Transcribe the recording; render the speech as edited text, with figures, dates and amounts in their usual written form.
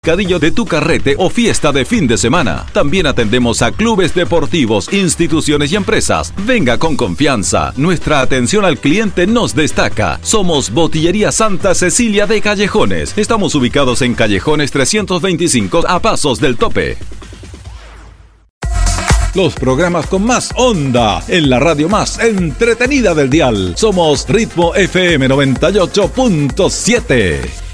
Cadillo de tu carrete o fiesta de fin de semana. También atendemos a clubes deportivos, instituciones y empresas. Venga con confianza. Nuestra atención al cliente nos destaca. Somos Botillería Santa Cecilia de Callejones. Estamos ubicados en Callejones 325 a pasos del Tope. Los programas con más onda en la radio más entretenida del dial. Somos Ritmo FM 98.7.